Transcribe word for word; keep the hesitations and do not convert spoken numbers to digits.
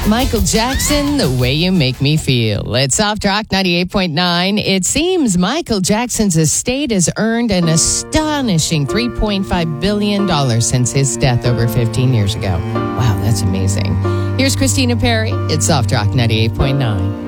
Michael Jackson, The Way You Make Me Feel. It's Soft Rock ninety-eight point nine. It seems Michael Jackson's estate has earned an astonishing three point five billion dollars since his death over fifteen years ago. Wow, that's amazing. Here's Christina Perry. It's Soft Rock ninety-eight point nine.